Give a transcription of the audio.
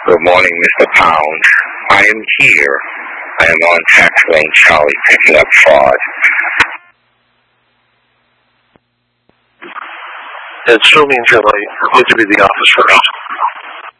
Good morning, Mr. Pound. I am here. I am on Tax Lane Charlie picking up fraud. It still means you're late. Need to be the office first.